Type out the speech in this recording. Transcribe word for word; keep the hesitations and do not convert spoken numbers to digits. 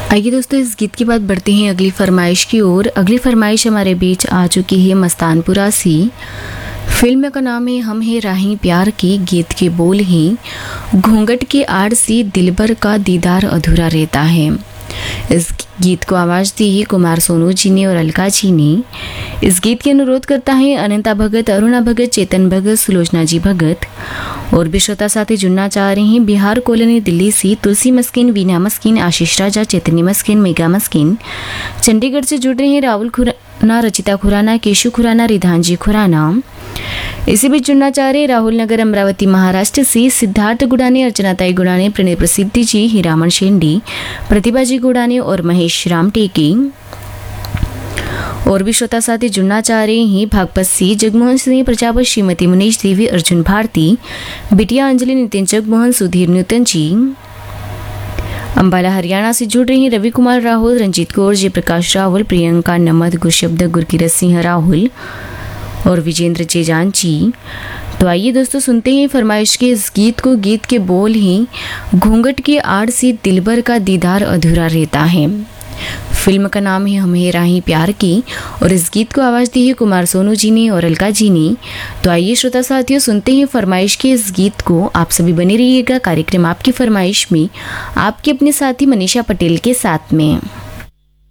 आइए दोस्तों, इस गीत के बाद बढ़ते हैं अगली फरमाइश की ओर। अगली फरमाइश हमारे बीच आ चुकी है मस्तानपुरा सी। फिल्म का नाम है हम है राही प्यार की। गीत के बोल ही घूंघट की आड़ सी दिलबर का दीदार अधूरा रहता है। इस गीत को आवाज़ दी है कुमार सोनू जी ने और अलका जी ने। इस गीत के अनुरोध करता है अनंता भगत, अरुणा भगत, चेतन भगत, सुलोचना जी भगत और भी श्रोता साथी जुड़ना चाह रहे हैं बिहार कॉलोनी दिल्ली से तुलसी मस्किन, वीना मस्किन, आशीष राजा, चैतन्य मस्किन, मेगा मस्किन। चंडीगढ़ से जुड़ रहे हैं राहुल खुराना, रचिता खुराना, केशु खुराना, रिधानजी खुराना। इसी बीच जुड़ना चाह रहे राहुल नगर अमरावती महाराष्ट्र से सिद्धार्थ गुड़ाने, अर्चनाताई गुड़ाने, प्रणय प्रसिद्धि जी, हीरामन शेंडी, प्रतिभा जी गुड़ाने और महेश राम टेकी। और भी श्रोता साथी जुड़ना चाह रहे हैं भागपत सी जगमोहन सिंह, प्रजापत, श्रीमती मुनीश देवी, अर्जुन भारती, बिटिया अंजलि, नितिन जगमोहन, सुधीर नूतन जी। अंबाला हरियाणा से जुड़ रहे हैं रवि कुमार राहुल, रंजीत कौर, जयप्रकाश राहुल, प्रियंका नमद, गुरशब्द, गुरकीरत सिंह राहुल और विजेंद्र चेजान जी। तो आइए दोस्तों सुनते हैं फरमाइश के इस गीत को। गीत के बोल ही घूंघट की आड़ से दिलबर का दीदार अधूरा रहता है। फिल्म का नाम है हम है राही प्यार की और इस गीत को आवाज़ दी है कुमार सोनू जी ने और अलका जी ने। तो आइए श्रोता साथियों सुनते हैं फरमाइश के इस गीत को। आप सभी बने रहिएगा कार्यक्रम आपकी फरमाइश में आपके अपने साथी मनीषा पटेल के साथ में।